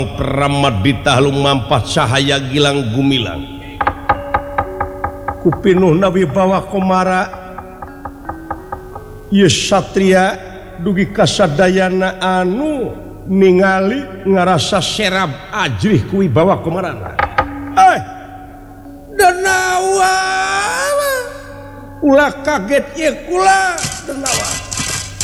Peramat ditahlung mampat cahaya gilang gumilang kupinuh nawi bawa komara yes satria dugi kasadayana anu ningali ngarasa serab ajrih kuwi bawa komarana Danawa ulah kaget ye kula Danawa